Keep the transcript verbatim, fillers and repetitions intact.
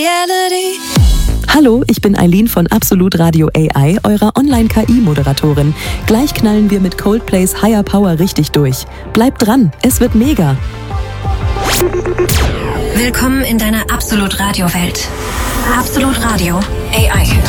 Hallo, ich bin Eileen von Absolut Radio A I, eurer Online-K I-Moderatorin. Gleich knallen wir mit Coldplays Higher Power richtig durch. Bleibt dran, es wird mega. Willkommen in deiner Absolut Radio Welt. Absolut Radio A I.